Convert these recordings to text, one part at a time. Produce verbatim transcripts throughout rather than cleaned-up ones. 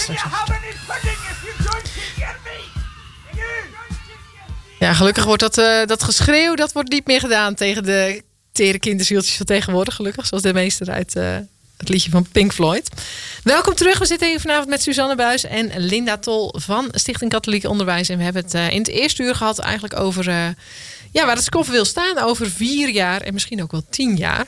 straks. Ja, gelukkig wordt dat, uh, dat geschreeuw, dat wordt niet meer gedaan tegen de tere kinderzieltjes van tegenwoordig, gelukkig. Zoals de meester uit uh, het liedje van Pink Floyd. Welkom terug. We zitten hier vanavond met Suzanne Buis en Linda Tol van Stichting Katholiek Onderwijs. En we hebben het uh, in het eerste uur gehad eigenlijk over uh, ja, waar het Skof wil staan over vier jaar en misschien ook wel tien jaar.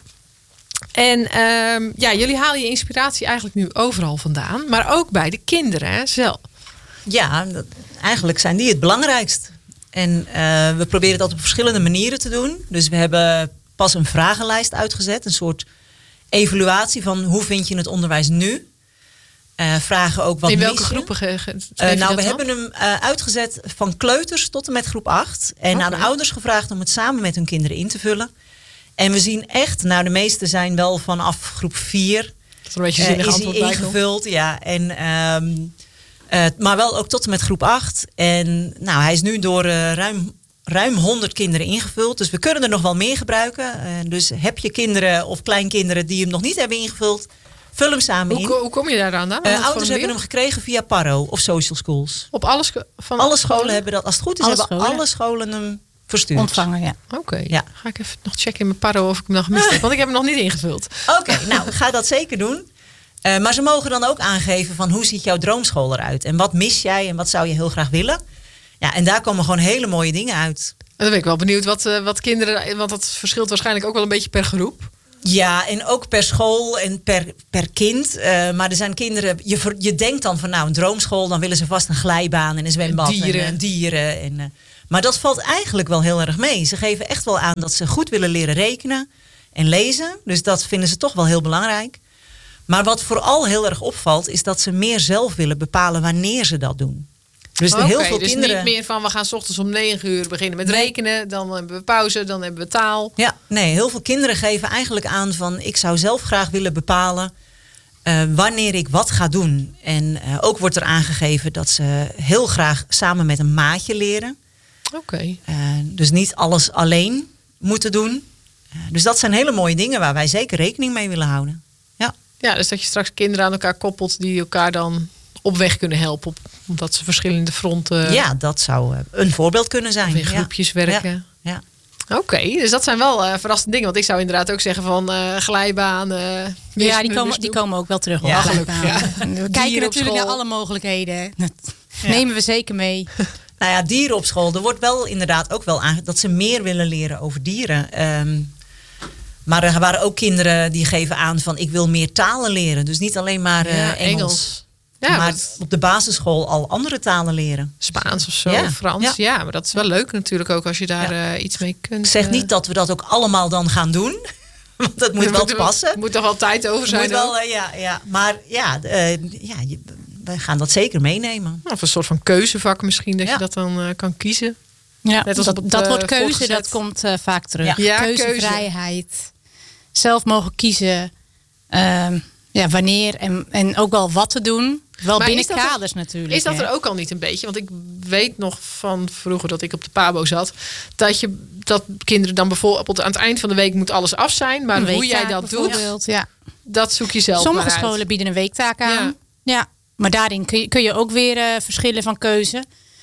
En uh, ja, jullie halen je inspiratie eigenlijk nu overal vandaan, maar ook bij de kinderen hè, zelf. Ja, dat, eigenlijk zijn die het belangrijkst. En uh, we proberen dat op verschillende manieren te doen. Dus we hebben pas een vragenlijst uitgezet. Een soort evaluatie van hoe vind je het onderwijs nu. Uh, vragen ook wat in welke mis je? groepen? Ge- ge- uh, nou, we dan? hebben hem uh, uitgezet van kleuters tot en met groep acht. En okay. aan de ouders gevraagd om het samen met hun kinderen in te vullen. En we zien echt, nou de meeste zijn wel vanaf groep vier. Dat is een beetje zinnig uh, is antwoord hij ingevuld. Ja, en... Um, Uh, maar wel ook tot en met groep acht. En nou, hij is nu door uh, ruim, ruim honderd kinderen ingevuld. Dus we kunnen er nog wel meer gebruiken. Uh, dus heb je kinderen of kleinkinderen die hem nog niet hebben ingevuld, vul hem samen hoe, in. Hoe kom je daar aan dan? Uh, ouders hebben hem gekregen via Paro of Social Schools. Op alle, scho- van alle scholen, scholen hebben dat. Als het goed is, alle hebben scholen. alle scholen hem verstuurd. Ontvangen, ja. Oké, okay. ja. Ga ik even nog checken in mijn Paro of ik hem nog gemist heb. Want ik heb hem nog niet ingevuld. Oké, okay, nou ga dat zeker doen. Uh, maar ze mogen dan ook aangeven van hoe ziet jouw droomschool eruit? En wat mis jij en wat zou je heel graag willen? Ja, en daar komen gewoon hele mooie dingen uit. En dan ben ik wel benieuwd wat, uh, wat kinderen... Want dat verschilt waarschijnlijk ook wel een beetje per groep. Ja, en ook per school en per, per kind. Uh, maar er zijn kinderen... Je, je denkt dan van nou, een droomschool... dan willen ze vast een glijbaan en een zwembad en dieren. En, uh, dieren en, uh, maar dat valt eigenlijk wel heel erg mee. Ze geven echt wel aan dat ze goed willen leren rekenen en lezen. Dus dat vinden ze toch wel heel belangrijk. Maar wat vooral heel erg opvalt, is dat ze meer zelf willen bepalen wanneer ze dat doen. Dus okay, heel veel dus kinderen. Niet meer van we gaan 's ochtends om negen uur beginnen met nee. rekenen, dan hebben we pauze, dan hebben we taal. Ja, nee, heel veel kinderen geven eigenlijk aan van ik zou zelf graag willen bepalen uh, wanneer ik wat ga doen. En uh, ook wordt er aangegeven dat ze heel graag samen met een maatje leren. Oké. Okay. Uh, dus niet alles alleen moeten doen. Uh, dus dat zijn hele mooie dingen waar wij zeker rekening mee willen houden. Ja. Ja, dus dat je straks kinderen aan elkaar koppelt die elkaar dan op weg kunnen helpen. Op, omdat ze verschillende fronten... Ja, dat zou een voorbeeld kunnen zijn. Of in groepjes ja. werken. Ja. Ja. Oké, okay, dus dat zijn wel uh, verrassende dingen. Want ik zou inderdaad ook zeggen van uh, glijbaan. Uh, ja, die komen, die komen ook wel terug. Ja, gelukkig. Ja. We kijken natuurlijk naar alle mogelijkheden. Dat ja. nemen we zeker mee. Nou ja, dieren op school. Er wordt wel inderdaad ook wel aange... dat ze meer willen leren over dieren. Um, Maar er waren ook kinderen die geven aan van ik wil meer talen leren. Dus niet alleen maar uh, ja, Engels. Engels. Ja, maar dat... op de basisschool al andere talen leren. Spaans of zo, ja. Frans. Ja. ja, maar dat is wel leuk natuurlijk ook als je daar ja. uh, iets mee kunt. Ik zeg uh... niet dat we dat ook allemaal dan gaan doen. Want dat moet ja, wel moet, passen. Er moet toch wel tijd over zijn. Moet wel, uh, ja, ja. Maar ja, uh, ja je, we gaan dat zeker meenemen. Of een soort van keuzevak misschien, dat ja. je dat dan uh, kan kiezen. Ja, Net als dat, het, dat uh, wordt keuze, voortgezet. Dat komt uh, vaak terug. Ja. Ja, keuzevrijheid. Keuze. Zelf mogen kiezen uh, ja, wanneer en, en ook wel wat te doen. Wel maar binnen kaders er, natuurlijk. Is dat hè? er ook al niet een beetje? Want ik weet nog van vroeger dat ik op de Pabo zat. Dat, je, dat kinderen dan bijvoorbeeld aan het eind van de week moet alles af zijn. Maar hoe jij dat doet, ja. dat zoek je zelf Sommige maar uit. scholen bieden een weektaak aan. Ja. Ja, maar daarin kun je, kun je ook weer uh, verschillen van keuze.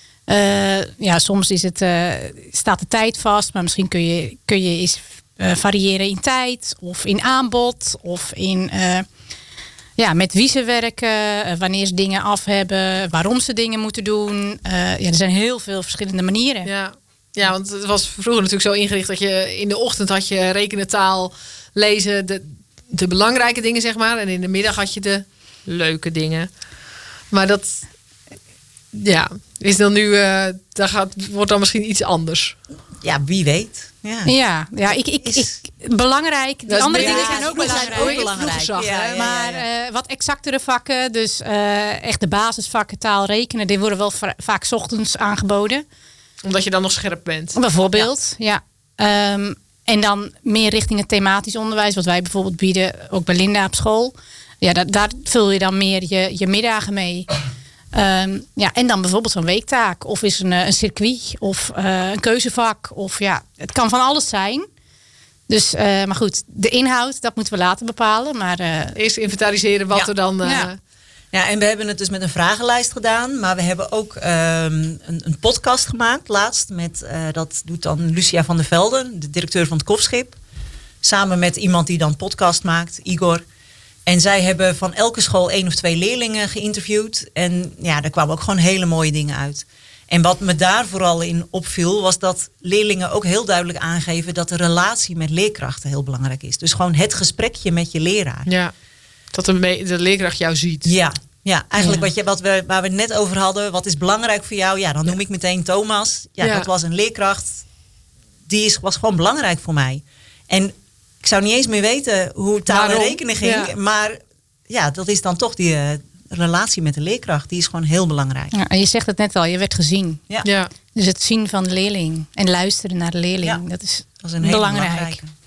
Uh, ja, soms is het, uh, staat de tijd vast. Maar misschien kun je, kun je eens uh, variëren in tijd. Of in aanbod. Of in... Uh, Ja, met wie ze werken, wanneer ze dingen af hebben, waarom ze dingen moeten doen. Uh, ja, er zijn heel veel verschillende manieren. Ja. ja, want het was vroeger natuurlijk zo ingericht dat je in de ochtend had je rekenen, taal, lezen, de, de belangrijke dingen zeg maar. En in de middag had je de leuke dingen. Maar dat, ja, is dan nu, uh, dat gaat, wordt dan misschien iets anders. Ja, wie weet. Ja, ja, ja ik, ik, ik, belangrijk. Die andere ja, dingen zijn ook belangrijk. Ook belangrijk. Zag, ja, ja, ja, maar uh, wat exactere vakken, dus uh, echt de basisvakken, taal, rekenen, die worden wel va- vaak 's ochtends aangeboden. Omdat je dan nog scherp bent. Bijvoorbeeld, ja. ja. Um, en dan meer richting het thematisch onderwijs, wat wij bijvoorbeeld bieden, ook bij Linda op school. Ja, daar, daar vul je dan meer je, je middagen mee. Um, ja, en dan bijvoorbeeld zo'n weektaak. Of is een, een circuit. Of uh, een keuzevak. Of ja, het kan van alles zijn. Dus, uh, maar goed, de inhoud, dat moeten we later bepalen. Maar, uh, eerst inventariseren wat ja. er dan... Uh, ja. Ja, en we hebben het dus met een vragenlijst gedaan. Maar we hebben ook um, een, een podcast gemaakt laatst. Met, uh, dat doet dan Lucia van der Velde, de directeur van het Kofschip. Samen met iemand die dan podcast maakt, Igor. En zij hebben van elke school één of twee leerlingen geïnterviewd. En ja, daar kwamen ook gewoon hele mooie dingen uit. En wat me daar vooral in opviel, was dat leerlingen ook heel duidelijk aangeven dat de relatie met leerkrachten heel belangrijk is. Dus gewoon het gesprekje met je leraar. Ja, dat de, de leerkracht jou ziet. Ja, ja eigenlijk ja. Wat je, wat we, waar we het net over hadden, wat is belangrijk voor jou? Ja, dan noem ik meteen Thomas. Ja, ja. Dat was een leerkracht, die is, was gewoon belangrijk voor mij. En ik zou niet eens meer weten hoe taal en rekenen ging. Ja. Maar ja, dat is dan toch die uh, relatie met de leerkracht. Die is gewoon heel belangrijk. Ja, en je zegt het net al, je werd gezien. Ja. Ja. Dus het zien van de leerling en luisteren naar de leerling. Ja. Dat is, dat is een hele belangrijk. belangrijke.